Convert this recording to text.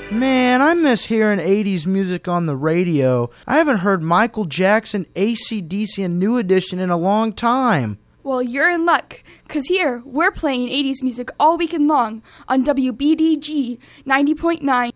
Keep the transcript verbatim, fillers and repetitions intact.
Man, I miss hearing eighties music on the radio. I haven't heard Michael Jackson, A C D C, and New Edition in a long time. Well, you're in luck, because here, we're playing eighties music all weekend long on W B D G ninety point nine